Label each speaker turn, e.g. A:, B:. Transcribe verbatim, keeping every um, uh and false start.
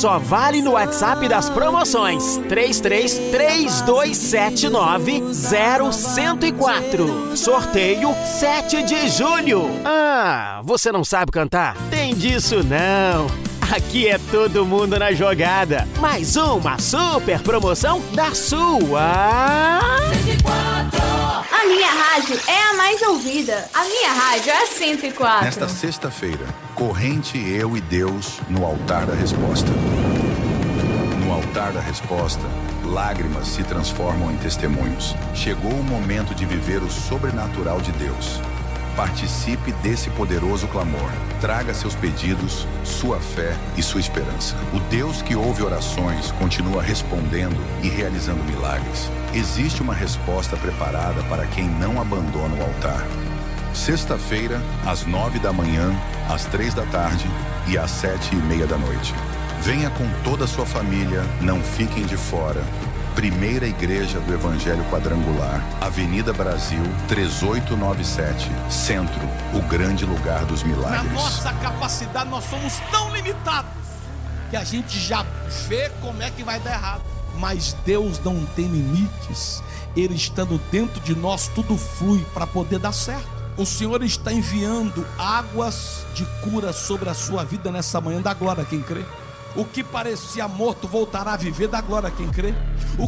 A: só vale no WhatsApp das promoções três três três dois sete nove zero um zero quatro. Sorteio sete de julho. Ah, você não sabe cantar? Tem disso não. Aqui é todo mundo na jogada. Mais uma super promoção da sua...
B: cento e quatro.
C: A minha rádio é a mais ouvida. A minha rádio é a cento e quatro.
D: Nesta sexta-feira, corrente eu e Deus no altar da resposta. No altar da resposta, lágrimas se transformam em testemunhos. Chegou o momento de viver o sobrenatural de Deus. Participe desse poderoso clamor. Traga seus pedidos, sua fé e sua esperança. O Deus que ouve orações continua respondendo e realizando milagres. Existe uma resposta preparada para quem não abandona o altar. Sexta-feira, às nove da manhã, às três da tarde e às sete e meia da noite. Venha com toda a sua família, não fiquem de fora. Primeira Igreja do Evangelho Quadrangular, Avenida Brasil, três oito nove sete, Centro, o grande lugar dos milagres.
E: Na nossa capacidade, nós somos tão limitados que a gente já vê como é que vai dar errado. Mas Deus não tem limites. Ele estando dentro de nós, tudo flui para poder dar certo. O Senhor está enviando águas de cura sobre a sua vida nessa manhã. Dá glória a quem crê. O que parecia morto voltará a viver. Dá glória a quem crê. O